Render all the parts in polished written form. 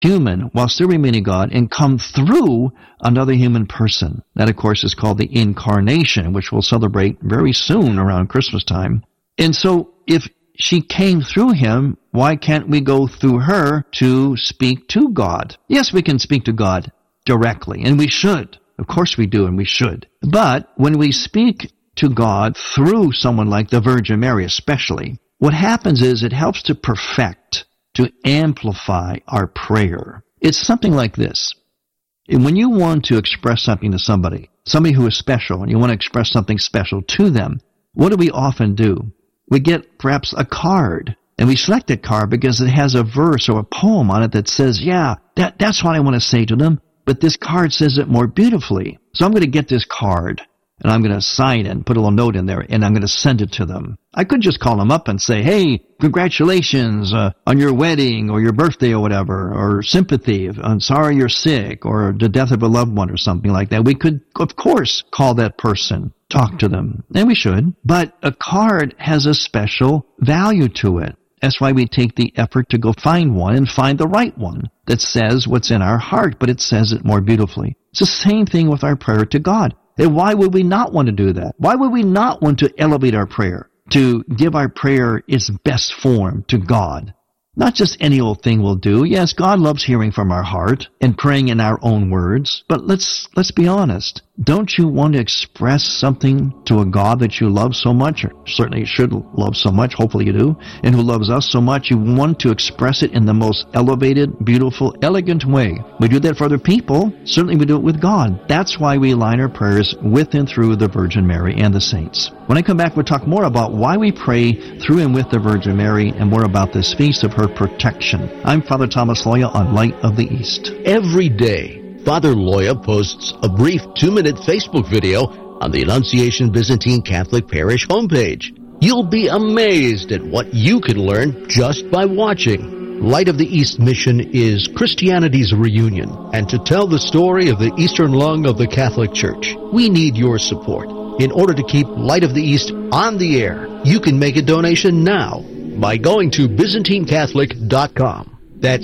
human while still remaining God and come through another human person. That, of course, is called the Incarnation, which we'll celebrate very soon around Christmas time. And so if she came through him, why can't we go through her to speak to God? Yes, we can speak to God directly, and we should. Of course we do, and we should. But when we speak to God through someone like the Virgin Mary especially, what happens is it helps to perfect, to amplify our prayer. It's something like this. When you want to express something to somebody who is special, and you want to express something special to them, what do we often do? We get perhaps a card, and we select a card because it has a verse or a poem on it that says, yeah, that's what I want to say to them, but this card says it more beautifully. So I'm going to get this card, and I'm going to sign it and put a little note in there, and I'm going to send it to them. I could just call them up and say, hey, congratulations on your wedding or your birthday or whatever, or sympathy, I'm sorry you're sick, or the death of a loved one or something like that. We could, of course, call that person, talk to them, and we should. But a card has a special value to it. That's why we take the effort to go find one and find the right one that says what's in our heart, but it says it more beautifully. It's the same thing with our prayer to God. And why would we not want to do that? Why would we not want to elevate our prayer, to give our prayer its best form to God? Not just any old thing will do. Yes, God loves hearing from our heart and praying in our own words. But let's be honest. Don't you want to express something to a God that you love so much, or certainly should love so much, hopefully you do, and who loves us so much, you want to express it in the most elevated, beautiful, elegant way. We do that for other people. Certainly we do it with God. That's why we line our prayers with and through the Virgin Mary and the saints. When I come back, we'll talk more about why we pray through and with the Virgin Mary and more about this feast of her protection. I'm Father Thomas Loya on Light of the East. Every day, Father Loya posts a brief 2-minute Facebook video on the Annunciation Byzantine Catholic Parish homepage. You'll be amazed at what you can learn just by watching. Light of the East mission is Christianity's reunion, and to tell the story of the Eastern lung of the Catholic Church, we need your support. In order to keep Light of the East on the air, you can make a donation now by going to ByzantineCatholic.com. That's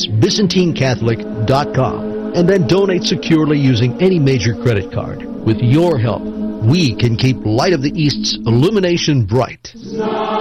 ByzantineCatholic.com. And then donate securely using any major credit card. With your help, we can keep Light of the East's illumination bright.